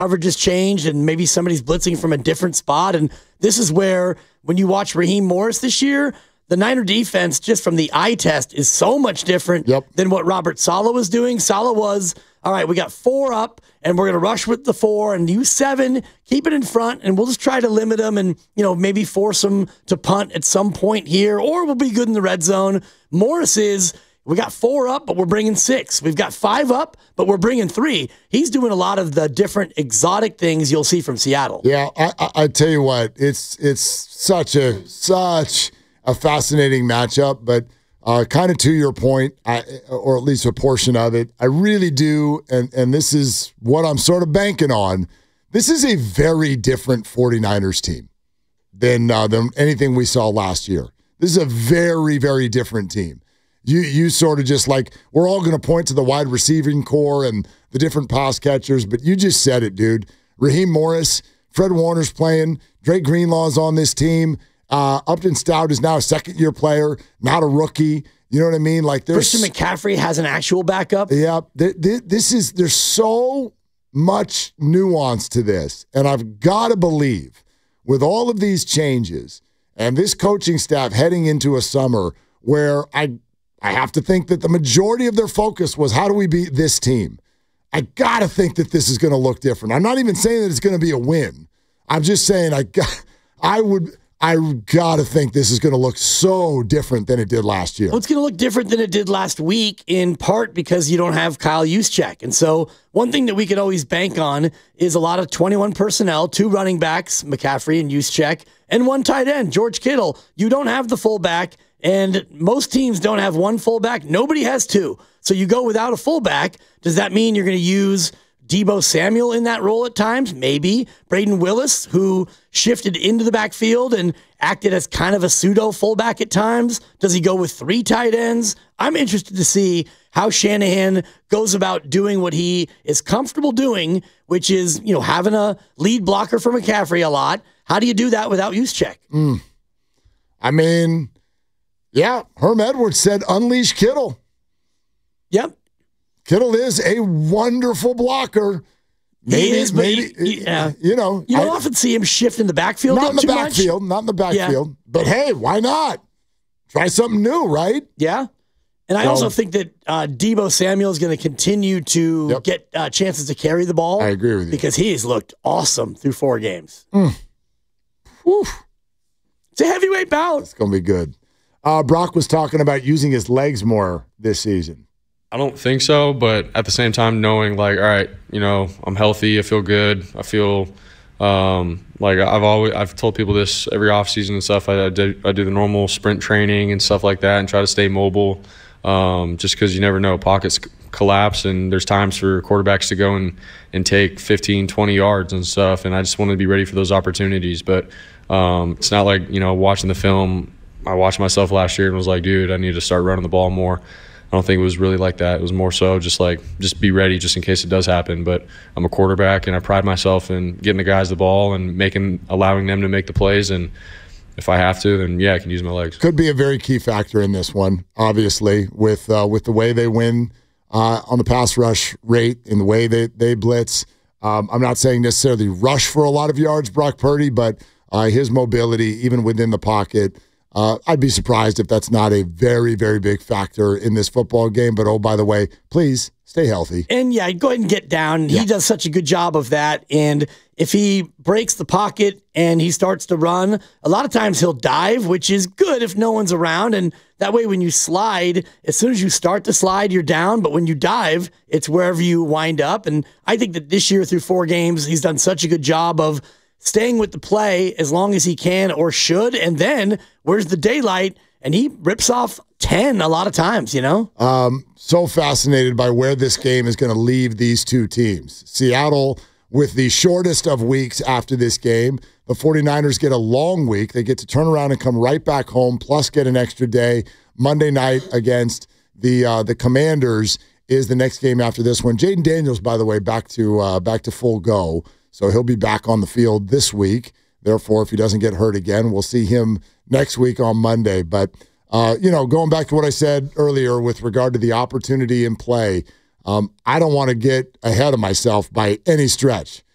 coverage has changed and maybe somebody's blitzing from a different spot. And this is where, when you watch Raheem Morris this year, the Niner defense, just from the eye test, is so much different than what Robert Saleh was doing. Saleh was, all right, we got 4 up, and we're going to rush with the 4 and use 7, keep it in front, and we'll just try to limit them and, maybe force them to punt at some point here, or we'll be good in the red zone. Morris is, we got 4 up, but we're bringing 6. We've got 5 up, but we're bringing 3. He's doing a lot of the different exotic things you'll see from Seattle. Yeah, I tell you what, it's such a fascinating matchup, but kind of to your point, or at least a portion of it, I really do, and this is what I'm sort of banking on. This is a very different 49ers team than anything we saw last year. This is a very, very different team. You sort of just like, we're all going to point to the wide receiving core and the different pass catchers, but you just said it, dude. Raheem Morris, Fred Warner's playing, Drake Greenlaw's on this team. Upton Stout is now a second-year player, not a rookie. You know what I mean? Like, Christian McCaffrey has an actual backup. Yeah, there's so much nuance to this, and I've got to believe with all of these changes and this coaching staff heading into a summer where I have to think that the majority of their focus was, how do we beat this team? I got to think that this is going to look different. I'm not even saying that it's going to be a win. I'm just saying I got to think this is going to look so different than it did last year. Well, it's going to look different than it did last week, in part because you don't have Kyle Juszczyk. And so one thing that we could always bank on is a lot of 21 personnel, 2 running backs, McCaffrey and Juszczyk, and 1 tight end, George Kittle. You don't have the fullback, and most teams don't have 1 fullback. Nobody has 2. So you go without a fullback. Does that mean you're going to use Deebo Samuel in that role at times? Maybe. Braden Willis, who shifted into the backfield and acted as kind of a pseudo fullback at times. Does he go with 3 tight ends? I'm interested to see how Shanahan goes about doing what he is comfortable doing, which is, having a lead blocker for McCaffrey a lot. How do you do that without Juszczyk? I mean, yeah, Herm Edwards said unleash Kittle. Yep. Kittle is a wonderful blocker. He don't often see him shift in the backfield. Not in the backfield. Yeah. But hey, why not? Try something new, right? Yeah. And I also think that Deebo Samuel is going to continue to get chances to carry the ball. I agree with you. Because he has looked awesome through 4 games. Whew. It's a heavyweight bout. It's going to be good. Brock was talking about using his legs more this season. I don't think so, but at the same time, knowing like, all right, I'm healthy, I feel good, I feel like I've told people this every offseason and stuff. I do the normal sprint training and stuff like that, and try to stay mobile, just because you never know, pockets collapse, and there's times for quarterbacks to go and take 15, 20 yards and stuff, and I just wanted to be ready for those opportunities. But it's not like watching the film. I watched myself last year and was like, dude, I need to start running the ball more. I don't think it was really like that. It was more so just be ready just in case it does happen. But I'm a quarterback, and I pride myself in getting the guys the ball and allowing them to make the plays. And if I have to, then yeah, I can use my legs. Could be a very key factor in this one, obviously, with the way they win on the pass rush rate and the way they blitz. I'm not saying necessarily rush for a lot of yards, Brock Purdy, but his mobility, even within the pocket. I'd be surprised if that's not a very, very big factor in this football game. But, oh, by the way, please stay healthy. And, yeah, go ahead and get down. Yeah. He does such a good job of that. And if he breaks the pocket and he starts to run, a lot of times he'll dive, which is good if no one's around. And that way when you slide, as soon as you start to slide, you're down. But when you dive, it's wherever you wind up. And I think that this year through 4 games, he's done such a good job of staying with the play as long as he can or should, and then where's the daylight? And he rips off 10 a lot of times, So fascinated by where this game is going to leave these 2 teams. Seattle with the shortest of weeks after this game. The 49ers get a long week. They get to turn around and come right back home, plus get an extra day. Monday night against the Commanders is the next game after this one. Jaden Daniels, by the way, back to full go. So he'll be back on the field this week. Therefore, if he doesn't get hurt again, we'll see him next week on Monday. But, going back to what I said earlier with regard to the opportunity in play, I don't want to get ahead of myself by any stretch.